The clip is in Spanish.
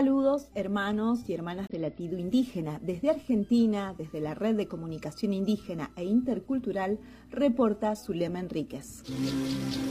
Saludos, hermanos y hermanas del latido indígena. Desde Argentina, desde la Red de Comunicación Indígena e Intercultural, reporta Zulema Enríquez.